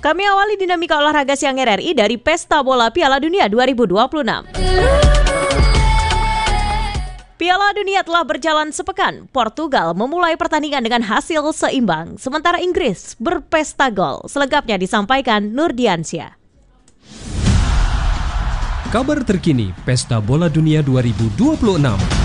Kami awali dinamika olahraga siang RRI dari Pesta Bola Piala Dunia 2026. Piala Dunia telah berjalan sepekan. Portugal memulai pertandingan dengan hasil seimbang, sementara Inggris berpesta gol. Selengkapnya disampaikan Nurdiansyah. Kabar terkini Pesta Bola Dunia 2026.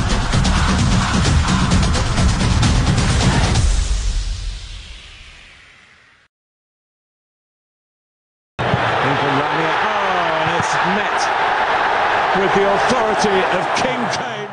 Met with the authority of King Kane.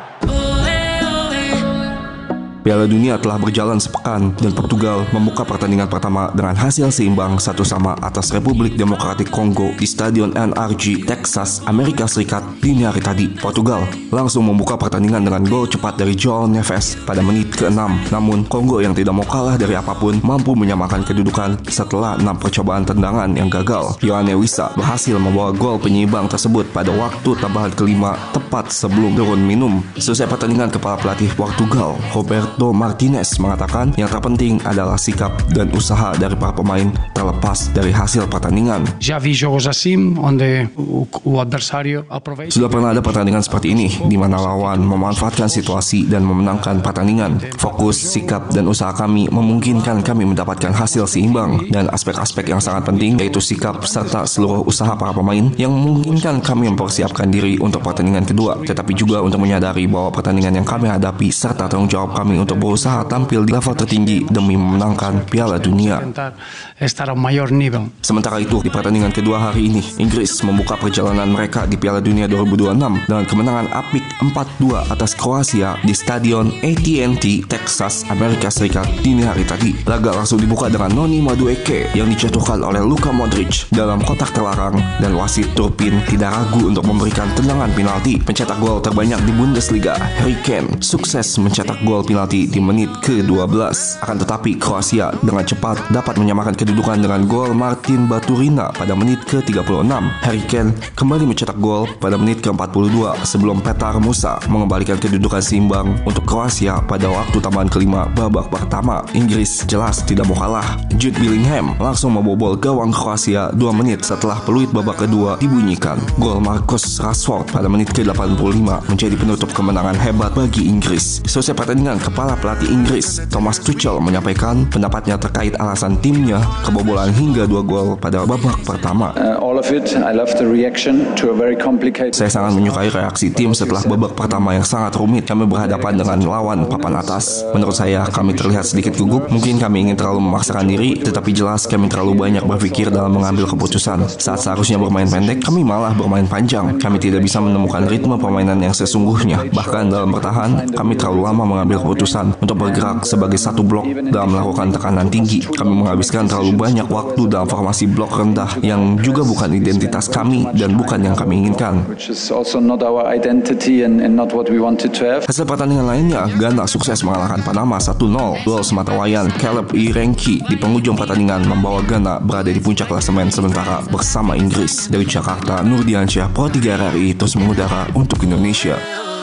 Piala Dunia telah berjalan sepekan dan Portugal membuka pertandingan pertama dengan hasil seimbang 1-1 atas Republik Demokratik Kongo di Stadion NRG, Texas, Amerika Serikat dini hari tadi. Portugal langsung membuka pertandingan dengan gol cepat dari João Neves pada menit ke-6. Namun Kongo yang tidak mau kalah dari apapun mampu menyamakan kedudukan setelah 6 percobaan tendangan yang gagal. Yoane Wissa berhasil membawa gol penyeimbang tersebut pada waktu tambahan kelima tepat sebelum turun minum. Selesai pertandingan, kepala pelatih Portugal Roberto Martinez mengatakan yang terpenting adalah sikap dan usaha dari para pemain terlepas dari hasil pertandingan. Sudah pernah ada pertandingan seperti ini di mana lawan memanfaatkan situasi dan memenangkan pertandingan. Fokus, sikap, dan usaha kami memungkinkan kami mendapatkan hasil seimbang, dan aspek-aspek yang sangat penting yaitu sikap serta seluruh usaha para pemain yang memungkinkan kami mempersiapkan diri untuk pertandingan kedua, tetapi juga untuk menyadari bahwa pertandingan yang kami hadapi serta tanggung jawab kami untuk berusaha tampil di level tertinggi demi memenangkan Piala Dunia. Sementara itu, di pertandingan kedua hari ini, Inggris membuka perjalanan mereka di Piala Dunia 2026 dengan kemenangan apik 4-2 atas Kroasia di Stadion AT&T, Texas, Amerika Serikat dini hari tadi. Laga langsung dibuka dengan Noni Madueke yang dijatuhkan oleh Luka Modric dalam kotak terlarang, dan wasit Turpin tidak ragu untuk memberikan tendangan penalti. Pencetak gol terbanyak di Bundesliga, Harry Kane, sukses mencetak gol penalti di menit ke-12. Akan tetapi Kroasia dengan cepat dapat menyamakan kedudukan dengan gol Martin Baturina pada menit ke-36. Harry Kane kembali mencetak gol pada menit ke-42 sebelum Petar Musa mengembalikan kedudukan seimbang untuk Kroasia pada waktu tambahan kelima babak pertama. Inggris jelas tidak mau kalah. Jude Bellingham langsung membobol gawang Kroasia 2 menit setelah peluit babak kedua dibunyikan. Gol Marcus Rashford pada menit ke-85 menjadi penutup kemenangan hebat bagi Inggris. Selesai pertandingan, kepala pelatih Inggris Thomas Tuchel menyampaikan pendapatnya terkait alasan timnya kebobolan hingga 2 gol pada babak pertama. Saya sangat menyukai reaksi tim setelah babak pertama yang sangat rumit. Kami berhadapan dengan lawan papan atas. Menurut saya kami terlihat sedikit gugup. Mungkin kami ingin terlalu memaksakan diri, tetapi jelas kami terlalu banyak berpikir dalam mengambil keputusan. Saat seharusnya bermain pendek, kami malah bermain panjang. Kami tidak bisa menemukan ritme permainan yang sesungguhnya. Bahkan dalam bertahan, kami terlalu lama mengambil keputusan untuk bergerak sebagai satu blok dalam melakukan tekanan tinggi. Kami menghabiskan terlalu banyak waktu dalam formasi blok rendah yang juga bukan identitas kami dan bukan yang kami inginkan. Hasil pertandingan lainnya, Ghana sukses mengalahkan Panama 1-0. Gol sematawayang Caleb Irenki di penghujung pertandingan membawa Ghana berada di puncak klasemen sementara bersama Inggris. Dari Jakarta, Nurdiansyah, Pro 3 RRI terus mengudara untuk Indonesia.